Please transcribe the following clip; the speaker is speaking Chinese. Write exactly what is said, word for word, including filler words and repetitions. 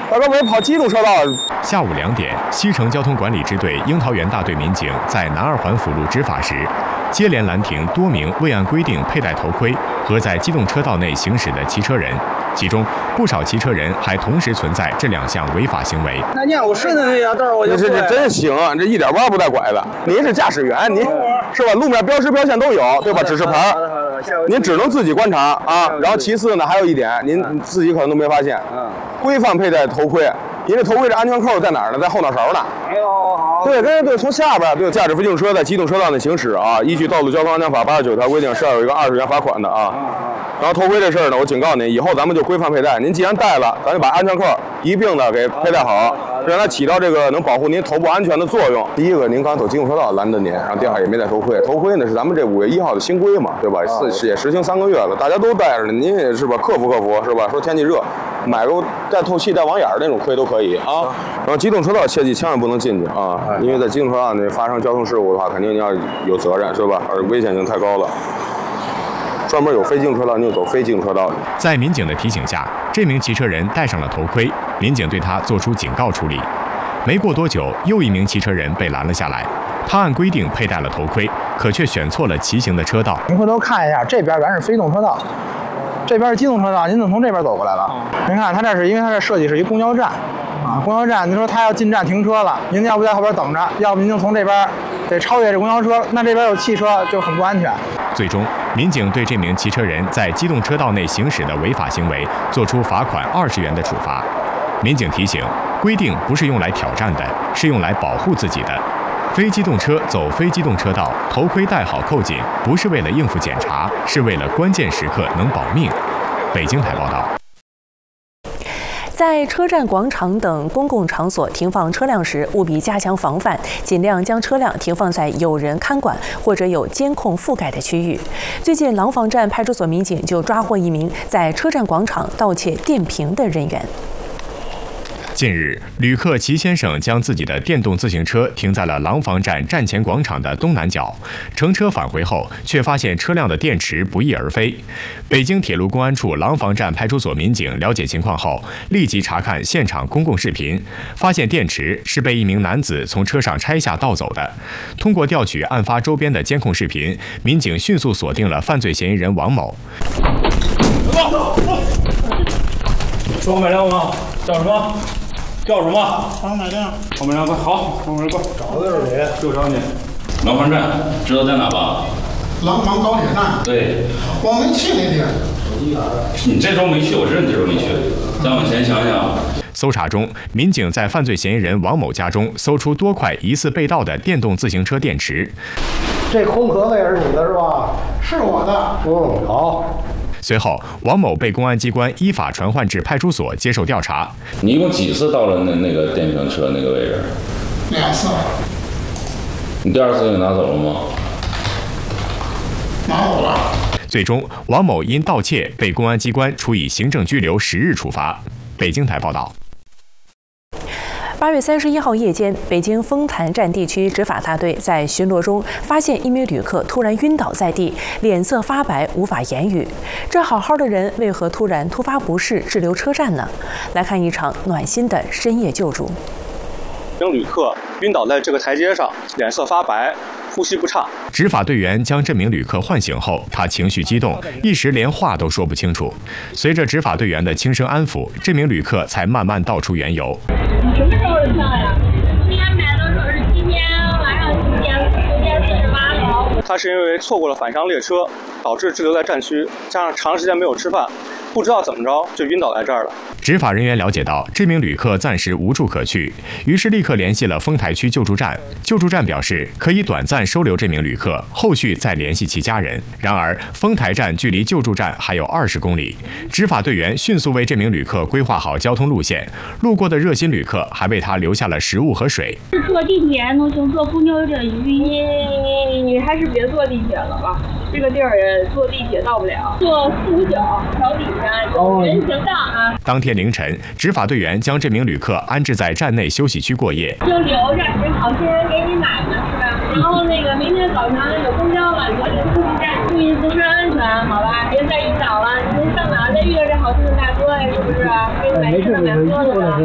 大哥，我跑机动车道。 下午两点，西城交通管理支队樱桃园大队民警在南二环辅路执法时，接连拦停多名未按规定佩戴头盔和在机动车道内行驶的骑车人，其中不少骑车人还同时存在这两项违法行为。 那你看我顺着那条道，我就这这真行，这一点弯不带拐的。您是驾驶员，您是吧？路面标识标线都有，对吧？指示牌，您只能自己观察啊。然后其次呢，还有一点，您自己可能都没发现，规范佩戴头盔。您这头盔的安全扣在哪儿呢？在后脑勺呢。哎呦，好。对，对对，从下边对驾驶非机动车在机动车道内行驶啊，依据《道路交通安全法》八十九条规定是要有一个二十元罚款的啊。然后头盔这事儿呢，我警告您，以后咱们就规范佩戴。您既然戴了，咱就把安全扣一并的给佩戴好，让它起到这个能保护您头部安全的作用。第一个，您刚走机动车道拦着您，然后第二也没戴头盔。头盔呢是咱们这五月一号的新规嘛，对吧？四也实行三个月了，大家都戴着呢，您也是吧？克服克服是吧？说天气热，买个带透气、带网眼那种盔都可以啊。然后机动车道切记千万不能进去啊，因为在机动车道内发生交通事故的话，肯定你要有责任是吧？而危险性太高了。专门有非机动车道，你就走非机动车道。 在民警的提醒下，这名骑车人戴上了头盔，民警对他做出警告处理。没过多久，又一名骑车人被拦了下来，他按规定佩戴了头盔，可却选错了骑行的车道。 您回头看一下，这边咱是非机动车道，这边是机动车道，您怎么从这边走过来了？您看，他这是因为他这设计是一公交站。啊，公交站，您说他要进站停车了，您要不在后边等着，要不您就从这边得超越这公交车，那这边有汽车就很不安全。 最终，民警对这名骑车人在机动车道内行驶的违法行为作出罚款二十元的处罚。民警提醒，规定不是用来挑战的，是用来保护自己的。非机动车走非机动车道，头盔戴好扣紧，不是为了应付检查，是为了关键时刻能保命。北京台报道。 在车站、广场等公共场所停放车辆时，务必加强防范，尽量将车辆停放在有人看管或者有监控覆盖的区域。最近，廊坊站派出所民警就抓获一名在车站广场盗窃电瓶的人员。 近日，旅客齐先生将自己的电动自行车停在了廊坊站站前广场的东南角，乘车返回后，却发现车辆的电池不翼而飞。北京铁路公安处廊坊站派出所民警了解情况后，立即查看现场公共视频，发现电池是被一名男子从车上拆下盗走的。通过调取案发周边的监控视频，民警迅速锁定了犯罪嫌疑人王某。 说我买辆吗？叫什么？叫什么？ 黄买辆。 黄买辆，快好，黄买辆快。 找的是谁？ 就找你。廊坊站知道在哪吧？ 廊坊高铁站。 对。 我没去那地儿。 你这周没去，我知道你这周没去。再往前想想。 搜查中，民警在犯罪嫌疑人王某家中搜出多块疑似被盗的电动自行车电池。 这空壳子也是你的是吧？是我的。嗯，好。 随后，王某被公安机关依法传唤至派出所接受调查。 你一共几次到了那那个电瓶车那个位置？ 两次。 你第二次给拿走了吗？ 拿走了。 最终，王某因盗窃被公安机关处以行政拘留十日处罚。北京台报道。 八月三十一号夜间，北京丰潭站地区执法大队在巡逻中发现一名旅客突然晕倒在地，脸色发白，无法言语。这好好的人为何突然突发不适，滞留车站呢？来看一场暖心的深夜救助。 名旅客晕倒在这个台阶上，脸色发白，呼吸不畅。 执法队员将这名旅客唤醒后，他情绪激动，一时连话都说不清楚。随着执法队员的轻声安抚，这名旅客才慢慢道出缘由。 什么时候的票呀？今天买的时候是今天晚上九点九点四十八楼。 他是因为错过了返乡列车，导致滞留在站区，加上长时间没有吃饭，不知道怎么着就晕倒在这儿了。 执法人员了解到，这名旅客暂时无处可去，于是立刻联系了丰台区救助站。救助站表示可以短暂收留这名旅客，后续再联系其家人。然而，丰台站距离救助站还有二十公里，执法队员迅速为这名旅客规划好交通路线。路过的热心旅客还为他留下了食物和水。 坐地铁能行，坐公交车，你你你你你还是别坐地铁了吧，这个地儿也坐地铁到不了。坐四五九桥底下有人行道啊。 当天凌晨，执法队员将这名旅客安置在站内休息区过夜。 就留着，这好心人给你买的是吧？然后那个明天早上有公交了，你就出去站，注意自身安全，好吧？别再晕倒了。您上哪再遇到这好心的大哥呀？是不是？给你买吃的买喝的。